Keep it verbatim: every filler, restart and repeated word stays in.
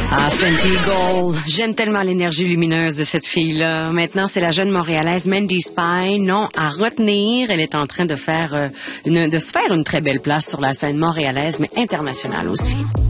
Ah, Santi Gold. J'aime tellement l'énergie lumineuse de cette fille-là. Maintenant, c'est la jeune Montréalaise Mandy Spy. Non à retenir. Elle est en train de faire, euh, une, de se faire une très belle place sur la scène montréalaise, mais internationale aussi.